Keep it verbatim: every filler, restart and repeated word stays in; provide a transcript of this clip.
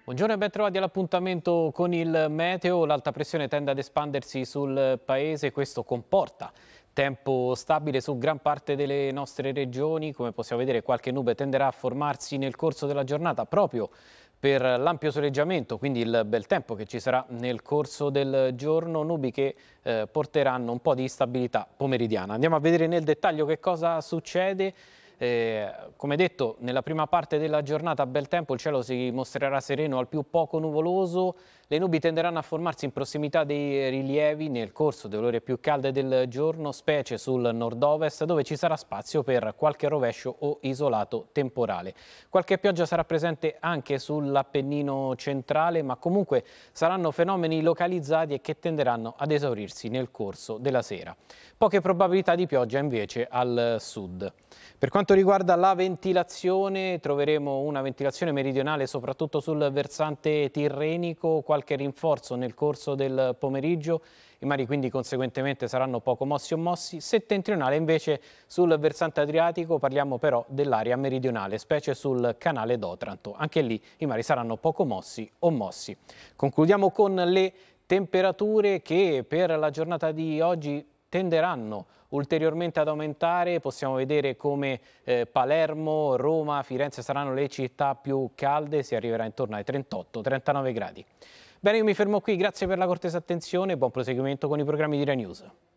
Buongiorno e ben trovati all'appuntamento con il meteo. L'alta pressione tende ad espandersi sul paese, questo comporta tempo stabile su gran parte delle nostre regioni. Come possiamo vedere, qualche nube tenderà a formarsi nel corso della giornata proprio per l'ampio soleggiamento, quindi il bel tempo che ci sarà nel corso del giorno, nubi che eh, porteranno un po' di instabilità pomeridiana. Andiamo a vedere nel dettaglio che cosa succede. Eh, come detto, nella prima parte della giornata bel tempo, il cielo si mostrerà sereno al più poco nuvoloso, le nubi tenderanno a formarsi in prossimità dei rilievi nel corso delle ore più calde del giorno, specie sul nord-ovest, dove ci sarà spazio per qualche rovescio o isolato temporale. Qualche pioggia sarà presente anche sull'Appennino centrale, ma comunque saranno fenomeni localizzati e che tenderanno ad esaurirsi nel corso della sera. Poche probabilità di pioggia invece al sud. Per quanto riguarda la ventilazione, troveremo una ventilazione meridionale soprattutto sul versante tirrenico, qualche rinforzo nel corso del pomeriggio, i mari quindi conseguentemente saranno poco mossi o mossi. Settentrionale invece sul versante adriatico, parliamo però dell'area meridionale, specie sul canale d'Otranto. Anche lì i mari saranno poco mossi o mossi. Concludiamo con le temperature che per la giornata di oggi tenderanno ulteriormente ad aumentare. Possiamo vedere come eh, Palermo, Roma, Firenze saranno le città più calde, si arriverà intorno ai trentotto trentanove gradi. Bene, io mi fermo qui, grazie per la cortese attenzione e buon proseguimento con i programmi di Rai News.